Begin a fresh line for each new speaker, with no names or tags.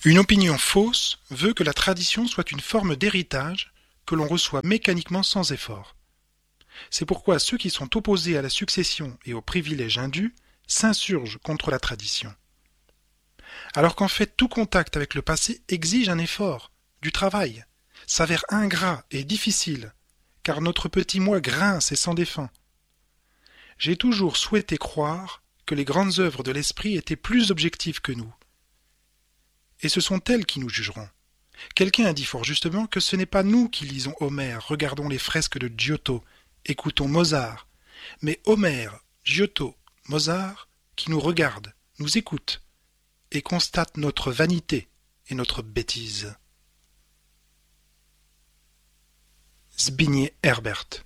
Une opinion fausse veut que la tradition soit une forme d'héritage que l'on reçoit mécaniquement sans effort. C'est pourquoi ceux qui sont opposés à la succession et aux privilèges indus s'insurgent contre la tradition. Alors qu'en fait tout contact avec le passé exige un effort, du travail, s'avère ingrat et difficile, car notre petit moi grince et s'en défend. J'ai toujours souhaité croire que les grandes œuvres de l'esprit étaient plus objectives que nous. Et ce sont elles qui nous jugeront. Quelqu'un a dit fort justement que ce n'est pas nous qui lisons Homère, regardons les fresques de Giotto, écoutons Mozart, mais Homère, Giotto, Mozart qui nous regardent, nous écoutent et constatent notre vanité et notre bêtise. Zbigniew Herbert.